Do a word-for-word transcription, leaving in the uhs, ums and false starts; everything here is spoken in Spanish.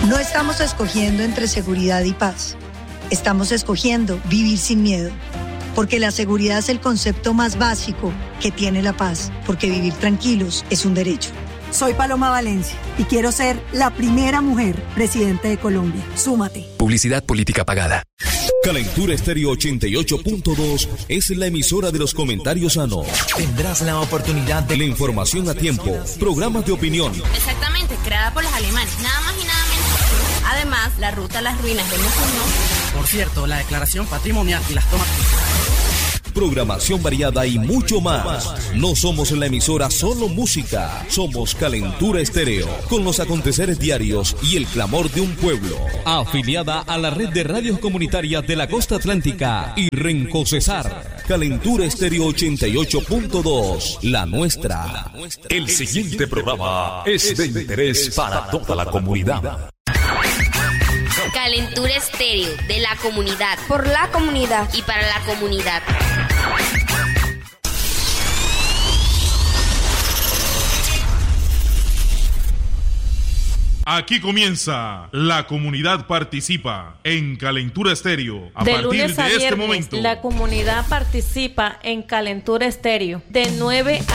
No estamos escogiendo entre seguridad y paz. Estamos escogiendo vivir sin miedo. Porque la seguridad es el concepto más básico que tiene la paz. Porque vivir tranquilos es un derecho. Soy Paloma Valencia y quiero ser la primera mujer presidente de Colombia. Súmate. Publicidad política pagada. Calentura Estéreo ochenta y ocho punto dos es la emisora de los comentarios sanos. Tendrás la oportunidad de la información a tiempo, programas de opinión. Exactamente, creada por los alemanes, nada más y nada menos. Además, la ruta a las ruinas de Mosulno. Por cierto, la declaración patrimonial y las tomas. Programación variada y mucho más. No somos la emisora solo música, somos Calentura Estéreo, con los aconteceres diarios y el clamor de un pueblo. Afiliada a la red de radios comunitarias de la costa atlántica y Rencocesar. Calentura Estéreo ochenta y ocho punto dos, la nuestra. El siguiente programa es de interés para toda la comunidad. Calentura Estéreo, de la comunidad, por la comunidad y para la comunidad. Aquí comienza La Comunidad Participa en Calentura Estéreo. A de partir lunes de a este viernes, momento, la comunidad participa en Calentura Estéreo de nueve a